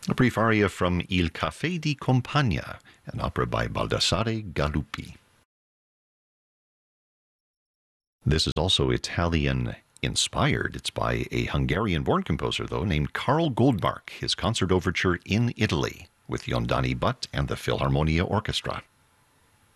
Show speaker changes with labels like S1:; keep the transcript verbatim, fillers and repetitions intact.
S1: A brief aria from Il Caffè di Compagna, an opera by Baldassare Galuppi. This is also Italian inspired. It's by a Hungarian-born composer, though, named Karl Goldmark, his concert overture in Italy, with Yondani Butt and the Philharmonia Orchestra.